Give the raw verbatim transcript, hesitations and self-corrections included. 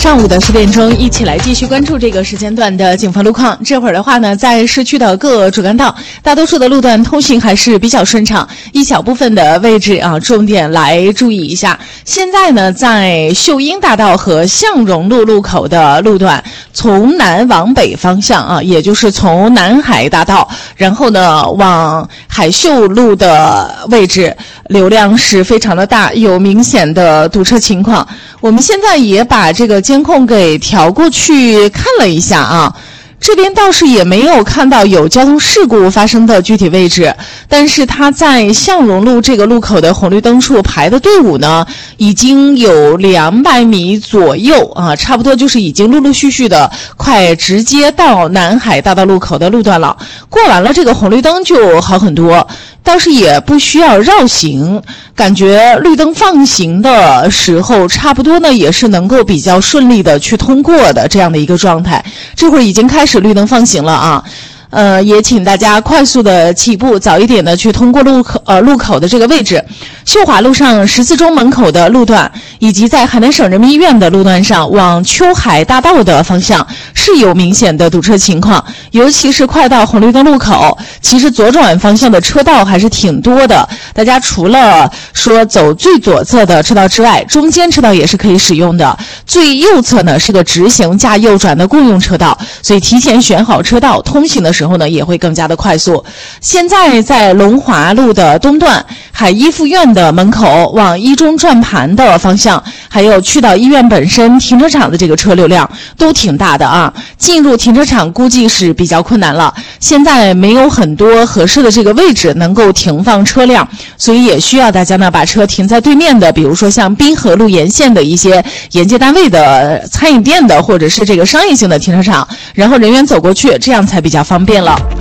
上午的十点钟，一起来继续关注这个时间段的警方路况。这会儿的话呢，在市区的各主干道，大多数的路段通行还是比较顺畅，一小部分的位置啊，重点来注意一下。现在呢，在秀英大道和向荣路路口的路段，从南往北方向啊，也就是从南海大道，然后呢往海秀路的位置，流量是非常的大，有明显的堵车情况。我们现在也把这个监控给调过去看了一下啊，这边倒是也没有看到有交通事故发生的具体位置，但是它在向荣路这个路口的红绿灯处排的队伍呢，已经有两百米左右啊，差不多就是已经陆陆续续的快直接到南海大道路口的路段了。过完了这个红绿灯就好很多，倒是也不需要绕行，感觉绿灯放行的时候差不多呢也是能够比较顺利的去通过的这样的一个状态。这会儿已经开始绿灯放行了啊，呃，也请大家快速的起步，早一点的去通过路口呃路口的这个位置。秀华路上十字中门口的路段，以及在海南省人民医院的路段上往秋海大道的方向是有明显的堵车情况，尤其是快到红绿灯路口，其实左转方向的车道还是挺多的。大家除了说走最左侧的车道之外，中间车道也是可以使用的。最右侧呢是个直行加右转的共用车道，所以提前选好车道，通行的时候呢也会更加的快速。现在在龙华路的东段，海医附院的门口往一中转盘的方向，还有去到医院本身停车场的这个车流量都挺大的啊，进入停车场估计是比较困难了。现在没有很多合适的这个位置能够停放车辆，所以也需要大家呢把车停在对面的，比如说像滨河路沿线的一些沿街单位的餐饮店的，或者是这个商业性的停车场，然后人员走过去，这样才比较方便了。